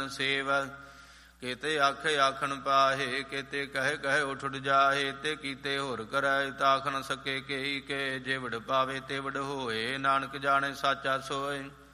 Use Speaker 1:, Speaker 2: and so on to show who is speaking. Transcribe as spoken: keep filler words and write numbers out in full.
Speaker 1: ਜਨ ਸੇਵ। केते आखे आखन पाहे, केते कहे कहे उठ उठ जाहे। ते कीते होर करੈ, ताख न सके केई के। जे वड पावे ते वड होए, नानक जाने साचा सोय।